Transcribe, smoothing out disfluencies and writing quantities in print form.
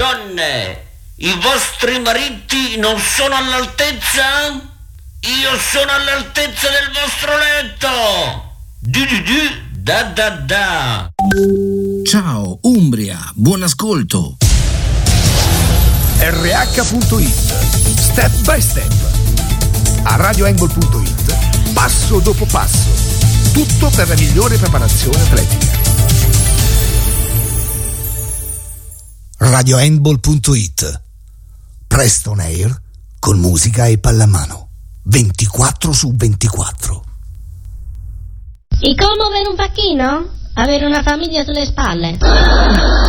Donne, i vostri mariti non sono all'altezza? Io sono all'altezza del vostro letto! Da. Ciao Umbria, buon ascolto. RH.it, step by step. A radiohandball.it, passo dopo passo. Tutto per la migliore preparazione atletica. radiohandball.it, Preston Air con musica e pallamano 24/24. E come avere un pacchino? Avere una famiglia sulle spalle.